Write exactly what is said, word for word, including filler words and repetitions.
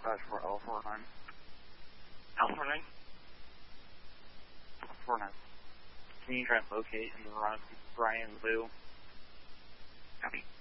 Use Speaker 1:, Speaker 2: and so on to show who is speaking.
Speaker 1: dispatch for L four nine.
Speaker 2: L four nine?
Speaker 1: L four nine. Can you try and locate and run Brian Liu?
Speaker 2: Copy.